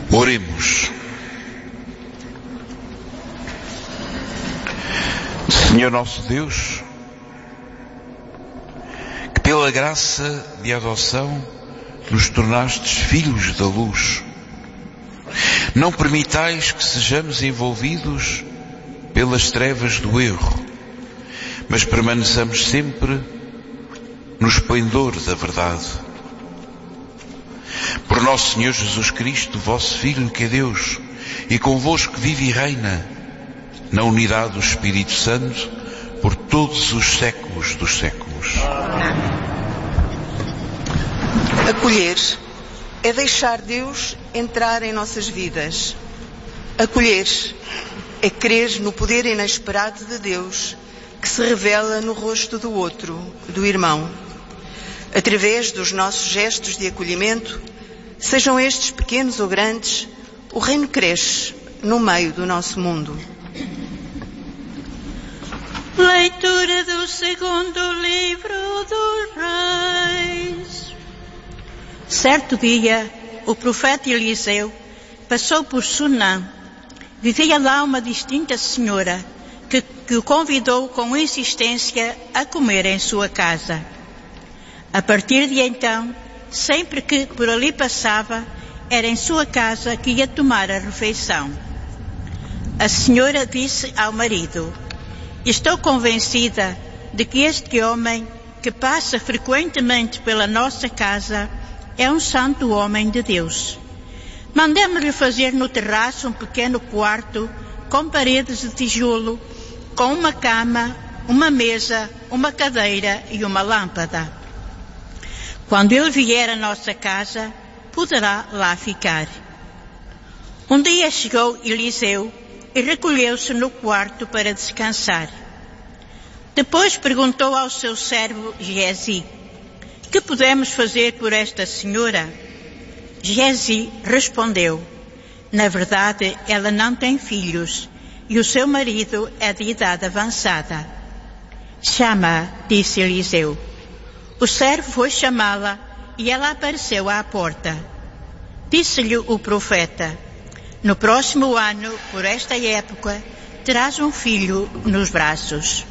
Oremos. Senhor nosso Deus, que pela graça de adoção nos tornastes filhos da luz, não permitais que sejamos envolvidos pelas trevas do erro, mas permaneçamos sempre no esplendor da verdade. Por nosso Senhor Jesus Cristo, vosso Filho, que é Deus, e convosco vive e reina, na unidade do Espírito Santo, por todos os séculos dos séculos. Acolher é deixar Deus entrar em nossas vidas. Acolher é crer no poder inesperado de Deus, que se revela no rosto do outro, do irmão. Através dos nossos gestos de acolhimento, sejam estes pequenos ou grandes, o reino cresce no meio do nosso mundo. Leitura do segundo livro dos Reis. Certo dia, o profeta Eliseu passou por Sunã. Vivia lá uma distinta senhora que o convidou com insistência a comer em sua casa. A partir de então, sempre que por ali passava, era em sua casa que ia tomar a refeição. A senhora disse ao marido: "Estou convencida de que este homem, que passa frequentemente pela nossa casa, é um santo homem de Deus. Mandemos-lhe fazer no terraço um pequeno quarto com paredes de tijolo, com uma cama, uma mesa, uma cadeira e uma lâmpada. Quando ele vier à nossa casa, poderá lá ficar." Um dia chegou Eliseu e recolheu-se no quarto para descansar. Depois perguntou ao seu servo Gési: "Que podemos fazer por esta senhora?" Gési respondeu: "Na verdade, ela não tem filhos e o seu marido é de idade avançada." "Chama-a", disse Eliseu. O servo foi chamá-la e ela apareceu à porta. Disse-lhe o profeta: "No próximo ano, por esta época, terás um filho nos braços."